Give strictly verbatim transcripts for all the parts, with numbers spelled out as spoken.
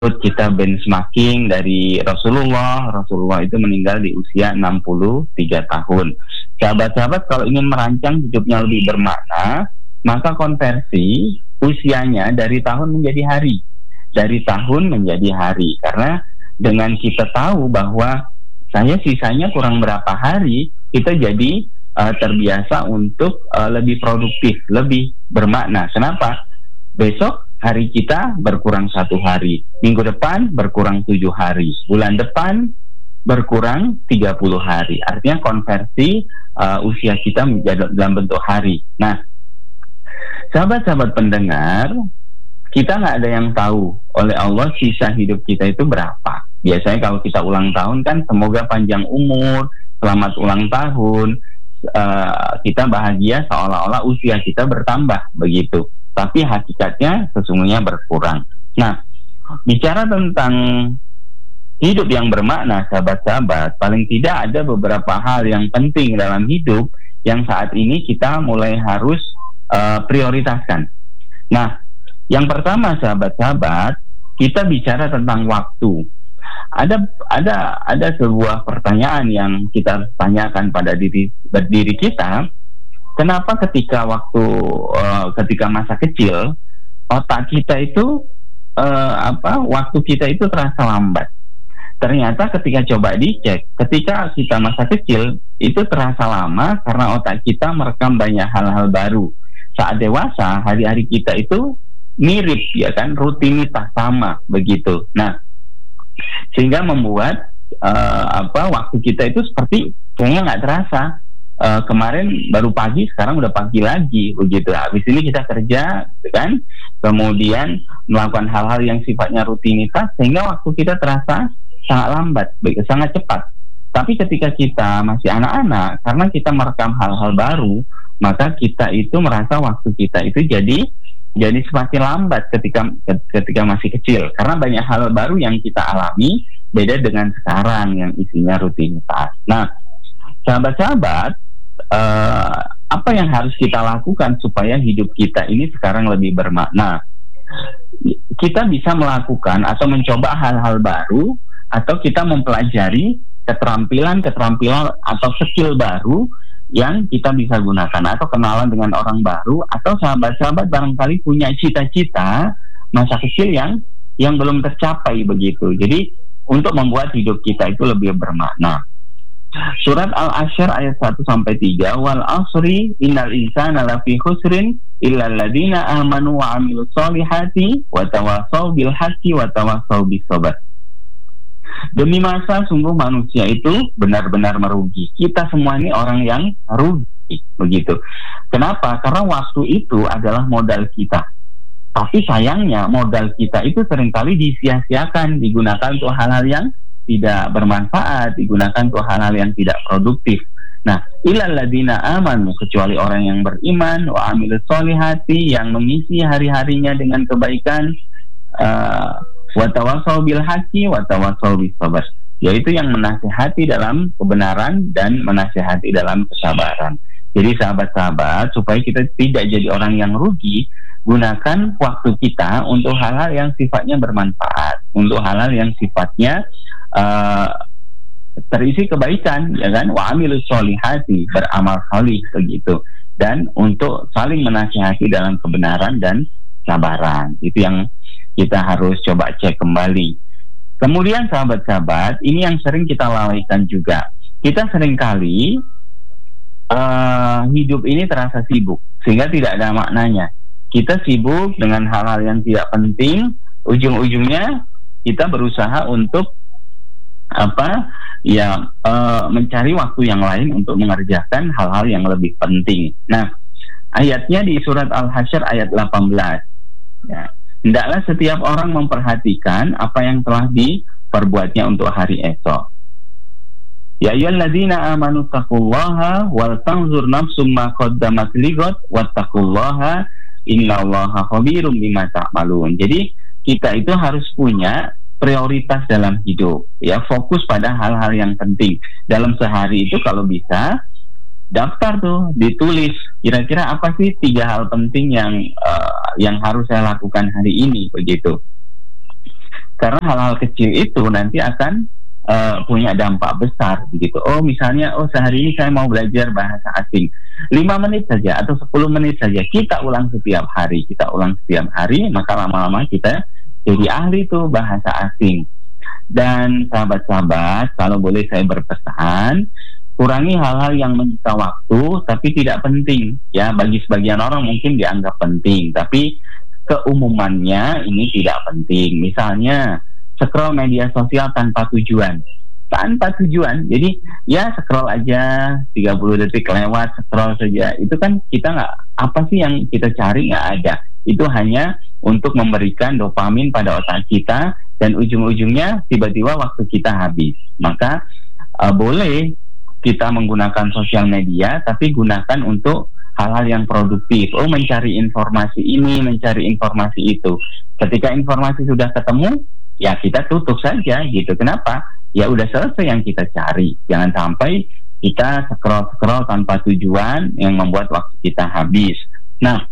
kita benchmarking dari Rasulullah. Rasulullah itu meninggal di usia enam puluh tiga tahun. Sahabat-sahabat, kalau ingin merancang hidupnya lebih bermakna, maka konversi usianya dari tahun menjadi hari. Dari tahun menjadi hari. Karena dengan kita tahu bahwa saya sisanya kurang berapa hari, kita jadi uh, terbiasa untuk uh, lebih produktif, lebih bermakna. Kenapa? Besok hari kita berkurang satu hari, minggu depan berkurang tujuh hari, bulan depan berkurang tiga puluh hari. Artinya konversi uh, usia kita menjadi dalam bentuk hari. Nah, sahabat-sahabat pendengar, kita nggak ada yang tahu oleh Allah sisa hidup kita itu berapa. Biasanya kalau kita ulang tahun kan semoga panjang umur, selamat ulang tahun, uh, kita bahagia seolah-olah usia kita bertambah begitu. Tapi hakikatnya sesungguhnya berkurang. Nah, bicara tentang hidup yang bermakna, sahabat-sahabat, paling tidak ada beberapa hal yang penting dalam hidup yang saat ini kita mulai harus uh, prioritaskan. Nah, yang pertama, sahabat-sahabat, kita bicara tentang waktu. Ada ada ada sebuah pertanyaan yang kita tanyakan pada diri diri kita. Kenapa ketika waktu uh, ketika masa kecil otak kita itu uh, apa waktu kita itu terasa lambat? Ternyata ketika coba dicek, ketika kita masa kecil itu terasa lama karena otak kita merekam banyak hal-hal baru. Saat dewasa, hari-hari kita itu mirip, ya kan, rutinitas sama begitu. Nah, sehingga membuat uh, apa waktu kita itu seperti kayaknya nggak terasa. Uh, kemarin baru pagi, sekarang udah pagi lagi begitu. Habis ini kita kerja, gitu kan, kemudian melakukan hal-hal yang sifatnya rutinitas, sehingga waktu kita terasa sangat lambat, sangat cepat. Tapi ketika kita masih anak-anak, karena kita merekam hal-hal baru, maka kita itu merasa waktu kita itu jadi jadi semakin lambat ketika ketika masih kecil, karena banyak hal baru yang kita alami beda dengan sekarang yang isinya rutinitas. Nah, sahabat-sahabat, uh, apa yang harus kita lakukan supaya hidup kita ini sekarang lebih bermakna? Kita bisa melakukan atau mencoba hal-hal baru, atau kita mempelajari keterampilan-keterampilan atau skill baru yang kita bisa gunakan, atau kenalan dengan orang baru, atau sahabat-sahabat barangkali punya cita-cita masa kecil yang yang belum tercapai begitu. Jadi untuk membuat hidup kita itu lebih bermakna. Surat Al-Ashr ayat satu sampai tiga, wal asri innal insana lafi khusrin illa alladziina amanu wa 'amilus solihati wa tawassaw bil haqqi wa tawassaw bis sabr. Demi masa sungguh manusia itu benar-benar merugi. Kita semua ini orang yang rugi begitu. Kenapa? Karena waktu itu adalah modal kita. Tapi sayangnya modal kita itu seringkali disia-siakan, digunakan untuk hal-hal yang tidak bermanfaat, digunakan untuk hal-hal yang tidak produktif. Nah, illal ladzina amanu, kecuali orang yang beriman, wa amilus solihati, yang mengisi hari-harinya dengan kebaikan, uh, wa tawassaw bil haqqi wa tawassaw bis sabr, yaitu yang menasihati dalam kebenaran dan menasihati dalam kesabaran. Jadi sahabat-sahabat, supaya kita tidak jadi orang yang rugi, gunakan waktu kita untuk hal-hal yang sifatnya bermanfaat, untuk hal-hal yang sifatnya uh, terisi kebaikan, ya kan, wa amilus solihati, beramal salih begitu, dan untuk saling menasihati dalam kebenaran dan kesabaran. Itu yang kita harus coba cek kembali. Kemudian sahabat-sahabat, ini yang sering kita lalaikan juga. Kita seringkali uh, hidup ini terasa sibuk, sehingga tidak ada maknanya. Kita sibuk dengan hal-hal yang tidak penting, ujung-ujungnya kita berusaha untuk apa ya uh, mencari waktu yang lain untuk mengerjakan hal-hal yang lebih penting. Nah, ayatnya di surat Al-Hasyr ayat delapan belas. Ya. Hendaklah setiap orang memperhatikan apa yang telah diperbuatnya untuk hari esok. Ya ayyuhalladzina amanu taqullaha wal tanzur nafsum ma qaddamat lighad wattaqullaha innallaha khabirum bima ta'malun. Jadi kita itu harus punya prioritas dalam hidup, ya, fokus pada hal-hal yang penting. Dalam sehari itu kalau bisa daftar tuh, ditulis kira-kira apa sih tiga hal penting yang uh, yang harus saya lakukan hari ini begitu. Karena hal-hal kecil itu nanti akan uh, punya dampak besar begitu. Oh misalnya, oh sehari ini saya mau belajar bahasa asing, lima menit saja atau sepuluh menit saja kita ulang setiap hari, kita ulang setiap hari, maka lama-lama kita jadi ahli tuh bahasa asing. Dan sahabat-sahabat, kalau boleh saya berpesan, kurangi hal-hal yang menyita waktu tapi tidak penting ya. Bagi sebagian orang mungkin dianggap penting, tapi keumumannya ini tidak penting. Misalnya scroll media sosial tanpa tujuan, tanpa tujuan. Jadi ya scroll aja, tiga puluh detik lewat, scroll saja. Itu kan kita nggak, apa sih yang kita cari, nggak ada. Itu hanya untuk memberikan dopamin pada otak kita, dan ujung-ujungnya tiba-tiba waktu kita habis. Maka uh, boleh kita menggunakan sosial media, tapi gunakan untuk hal-hal yang produktif. Oh, mencari informasi ini, mencari informasi itu. Ketika informasi sudah ketemu, ya kita tutup saja gitu. Kenapa? Ya udah selesai yang kita cari. Jangan sampai kita scroll-scroll tanpa tujuan yang membuat waktu kita habis. Nah,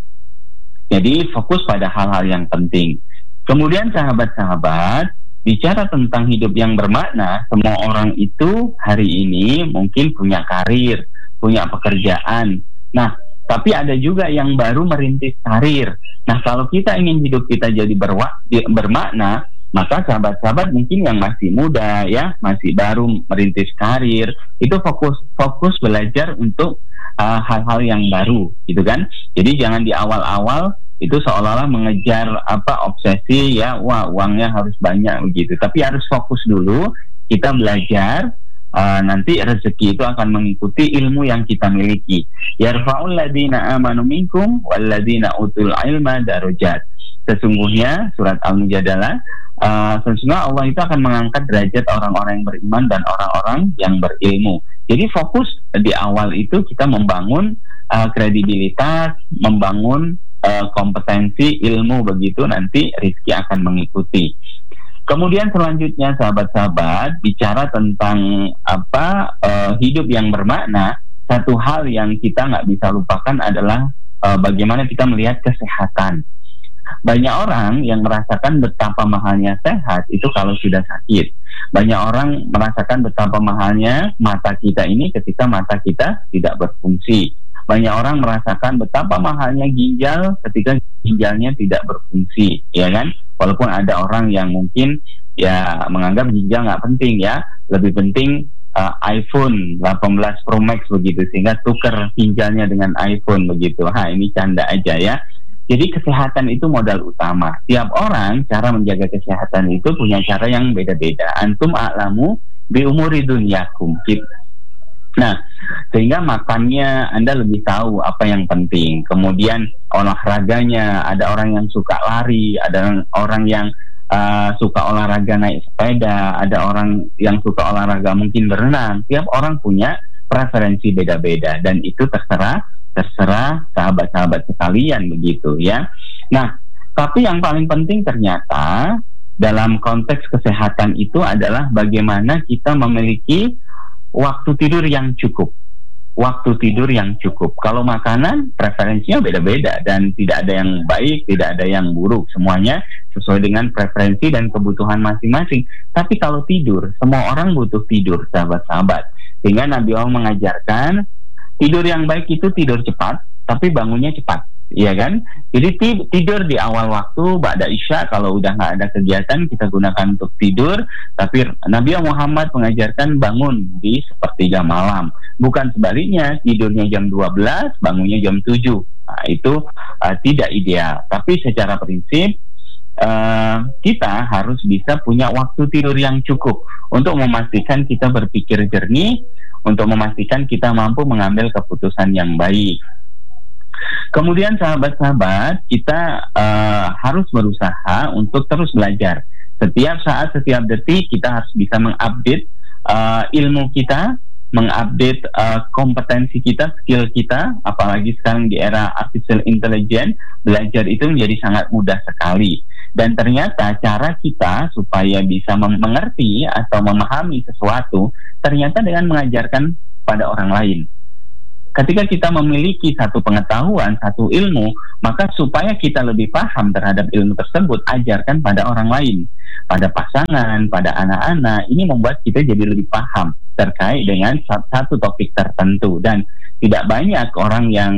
jadi fokus pada hal-hal yang penting. Kemudian sahabat-sahabat, bicara tentang hidup yang bermakna, semua orang itu hari ini mungkin punya karir, punya pekerjaan. Nah, tapi ada juga yang baru merintis karir. Nah, kalau kita ingin hidup kita jadi berwa- bermakna, maka sahabat-sahabat mungkin yang masih muda ya, masih baru merintis karir, itu fokus fokus belajar untuk uh, hal-hal yang baru, gitu kan? Jadi jangan di awal-awal itu seolah-olah mengejar apa obsesi ya, wah uangnya harus banyak begitu. Tapi harus fokus dulu, kita belajar. Uh, nanti rezeki itu akan mengikuti ilmu yang kita miliki. Yarfa'ul ladzina amanu minkum wal ladzina utul ilma darajat. Sesungguhnya surat Al-Mujadalah, uh, sesungguhnya Allah itu akan mengangkat derajat orang-orang yang beriman dan orang-orang yang berilmu. Jadi fokus di awal itu kita membangun uh, kredibilitas, membangun uh, kompetensi ilmu, begitu nanti rezeki akan mengikuti. Kemudian selanjutnya sahabat-sahabat, bicara tentang apa uh, hidup yang bermakna, satu hal yang kita nggak bisa lupakan adalah uh, bagaimana kita melihat kesehatan. Banyak orang yang merasakan betapa mahalnya sehat itu kalau sudah sakit. Banyak orang merasakan betapa mahalnya mata kita ini ketika mata kita tidak berfungsi. Banyak orang merasakan betapa mahalnya ginjal ketika ginjalnya tidak berfungsi, ya kan? Walaupun ada orang yang mungkin ya menganggap ginjal nggak penting ya, lebih penting uh, iPhone delapan belas Pro Max begitu, sehingga tukar ginjalnya dengan iPhone begitu. Ha, ini canda aja ya. Jadi kesehatan itu modal utama. Tiap orang cara menjaga kesehatan itu punya cara yang beda-beda. Antum a'lamu bi umuri dunyakum. Nah, sehingga makannya Anda lebih tahu apa yang penting. Kemudian olahraganya, ada orang yang suka lari, ada orang yang uh, suka olahraga naik sepeda, ada orang yang suka olahraga mungkin berenang. Tiap orang punya preferensi beda-beda, dan itu terserah terserah sahabat-sahabat sekalian begitu ya. Nah, tapi yang paling penting ternyata dalam konteks kesehatan itu adalah bagaimana kita memiliki waktu tidur yang cukup. Waktu tidur yang cukup. Kalau makanan, preferensinya beda-beda dan tidak ada yang baik, tidak ada yang buruk. Semuanya sesuai dengan preferensi dan kebutuhan masing-masing. Tapi kalau tidur, semua orang butuh tidur, sahabat-sahabat. Sehingga Nabi Allah mengajarkan, tidur yang baik itu tidur cepat, tapi bangunnya cepat. Iya kan? Jadi tidur di awal waktu, ba'da isya, kalau udah nggak ada kegiatan kita gunakan untuk tidur. Tapi Nabi Muhammad mengajarkan bangun di sepertiga malam, bukan sebaliknya, tidurnya jam dua belas, bangunnya jam tujuh. Nah, itu uh, tidak ideal. Tapi secara prinsip uh, kita harus bisa punya waktu tidur yang cukup untuk memastikan kita berpikir jernih, untuk memastikan kita mampu mengambil keputusan yang baik. Kemudian sahabat-sahabat, kita uh, harus berusaha untuk terus belajar. Setiap saat, setiap detik kita harus bisa mengupdate uh, ilmu kita, mengupdate uh, kompetensi kita, skill kita. Apalagi sekarang di era artificial intelligence, belajar itu menjadi sangat mudah sekali. Dan ternyata cara kita supaya bisa mengerti atau memahami sesuatu ternyata dengan mengajarkan pada orang lain. ketika kita memiliki satu pengetahuan, satu ilmu, maka supaya kita lebih paham terhadap ilmu tersebut, ajarkan pada orang lain, pada pasangan, pada anak-anak. Ini membuat kita jadi lebih paham terkait dengan satu topik tertentu, dan tidak banyak orang yang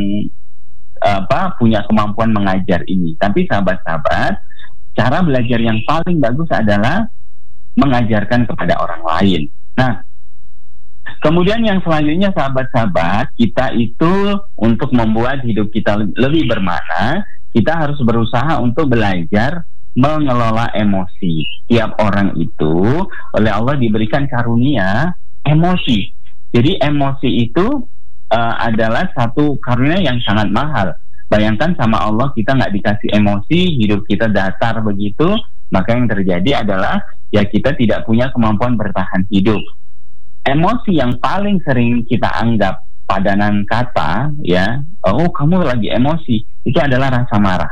apa punya kemampuan mengajar ini. Tapi sahabat-sahabat, cara belajar yang paling bagus adalah mengajarkan kepada orang lain. Nah, kemudian yang selanjutnya sahabat-sahabat, kita itu untuk membuat hidup kita lebih bermakna, kita harus berusaha untuk belajar mengelola emosi. Tiap orang itu oleh Allah diberikan karunia emosi. Jadi emosi itu uh, adalah satu karunia yang sangat mahal. Bayangkan sama Allah kita nggak dikasih emosi, hidup kita datar begitu, maka yang terjadi adalah ya kita tidak punya kemampuan bertahan hidup. Emosi yang paling sering kita anggap padanan kata, ya, oh kamu lagi emosi, itu adalah rasa marah.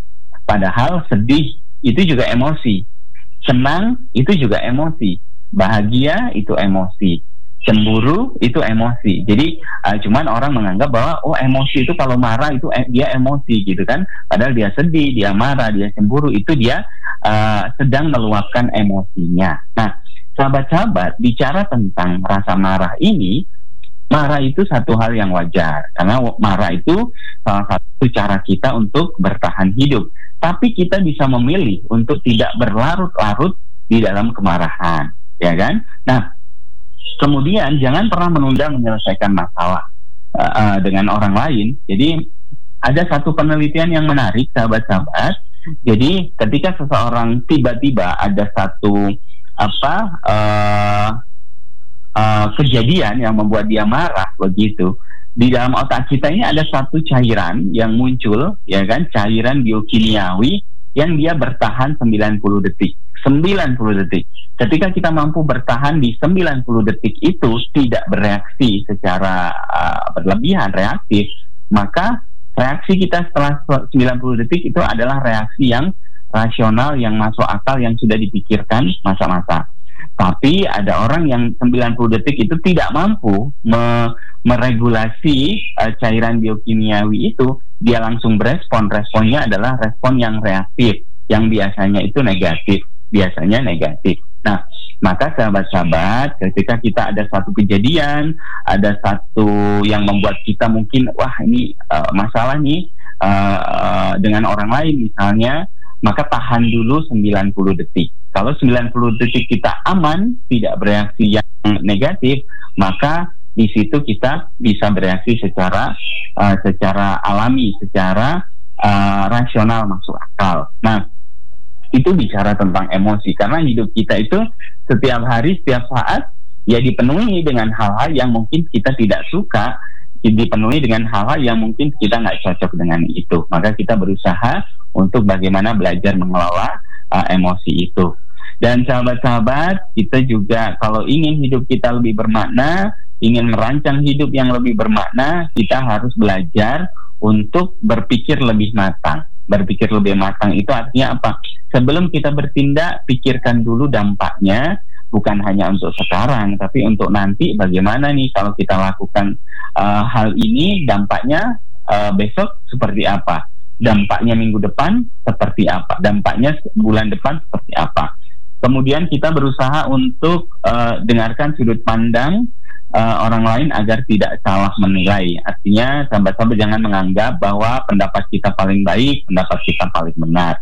Padahal sedih itu juga emosi, senang itu juga emosi, bahagia itu emosi, cemburu itu emosi. Jadi uh, cuman orang menganggap bahwa oh emosi itu kalau marah itu eh, dia emosi gitu kan. Padahal dia sedih, dia marah, dia cemburu, itu dia uh, sedang meluapkan emosinya. Nah, sahabat-sahabat, bicara tentang rasa marah ini, marah itu satu hal yang wajar, karena marah itu salah satu cara kita untuk bertahan hidup. Tapi kita bisa memilih untuk tidak berlarut-larut di dalam kemarahan, ya kan? Nah, kemudian jangan pernah menunda menyelesaikan masalah uh, uh, dengan orang lain. Jadi ada satu penelitian yang menarik, sahabat-sahabat. Jadi ketika seseorang tiba-tiba ada satu apa uh, uh, kejadian yang membuat dia marah begitu, di dalam otak kita ini ada satu cairan yang muncul, ya kan, cairan biokimiawi yang dia bertahan sembilan puluh detik. sembilan puluh detik. Ketika kita mampu bertahan di sembilan puluh detik itu, tidak bereaksi secara uh, berlebihan, reaktif, maka reaksi kita setelah sembilan puluh detik itu adalah reaksi yang rasional, yang masuk akal, yang sudah dipikirkan masa-masa. Tapi ada orang yang sembilan puluh detik itu tidak mampu me- meregulasi uh, cairan biokimiawi itu, dia langsung berespon. Responnya adalah respon yang reaktif, yang biasanya itu negatif, biasanya negatif. Nah, maka sahabat-sahabat, ketika kita ada satu kejadian, ada satu yang membuat kita mungkin, wah ini uh, masalah nih uh, uh, dengan orang lain misalnya, maka tahan dulu sembilan puluh detik. Kalau sembilan puluh detik kita aman, tidak bereaksi yang negatif, maka di situ kita bisa bereaksi secara uh, secara alami, secara uh, rasional, masuk akal. Nah, itu bicara tentang emosi, karena hidup kita itu setiap hari, setiap saat ya dipenuhi dengan hal-hal yang mungkin kita tidak suka, dipenuhi dengan hal-hal yang mungkin kita nggak cocok dengan itu. Maka kita berusaha untuk bagaimana belajar mengelola uh, emosi itu. Dan sahabat-sahabat, kita juga kalau ingin hidup kita lebih bermakna, ingin merancang hidup yang lebih bermakna, kita harus belajar untuk berpikir lebih matang. Berpikir lebih matang itu artinya apa? Sebelum kita bertindak, pikirkan dulu dampaknya, bukan hanya untuk sekarang, tapi untuk nanti bagaimana nih kalau kita lakukan uh, hal ini, dampaknya uh, besok seperti apa? Dampaknya minggu depan seperti apa? Dampaknya bulan depan seperti apa? Kemudian kita berusaha untuk uh, dengarkan sudut pandang uh, orang lain agar tidak salah menilai. Artinya sahabat-sahabat jangan menganggap bahwa pendapat kita paling baik, pendapat kita paling benar.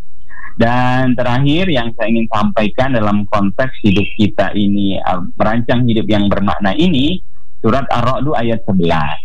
Dan terakhir yang saya ingin sampaikan dalam konteks hidup kita ini, uh, merancang hidup yang bermakna ini, surat Ar-Ra'd ayat sebelas.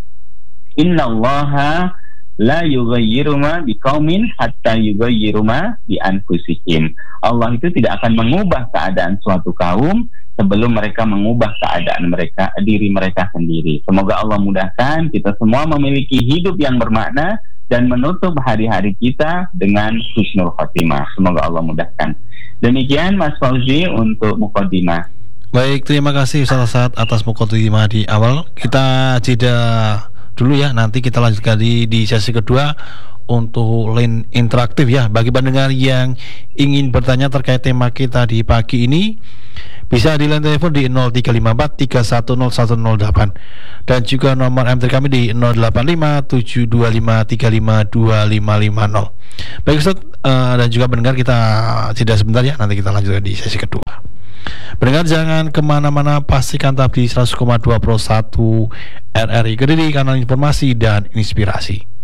Innallaha la yughayyiru ma biqaumin hatta yughayyiru ma bi anfusihim. Allah itu tidak akan mengubah keadaan suatu kaum sebelum mereka mengubah keadaan mereka, diri mereka sendiri. Semoga Allah mudahkan kita semua memiliki hidup yang bermakna dan menutup hari-hari kita dengan husnul khotimah. Semoga Allah mudahkan. Demikian Mas Fauzi untuk mukadimah. Baik, terima kasih Ustaz Asad atas mukadimah di awal. Kita jeda dulu ya, nanti kita lanjutkan di, di sesi kedua untuk line interaktif ya. Bagi pendengar yang ingin bertanya terkait tema kita di pagi ini, Bisa di line telepon di nol tiga lima empat tiga satu nol satu nol delapan dan juga nomor M T kami di nol delapan lima tujuh dua lima tiga lima dua lima lima nol. Baik Ustaz, uh, dan juga pendengar, kita jeda sebentar ya, nanti kita lanjutkan di sesi kedua. Pendengar jangan kemana-mana, pastikan tetap di seratus koma dua Pro satu R R I Kediri, kanal informasi dan inspirasi.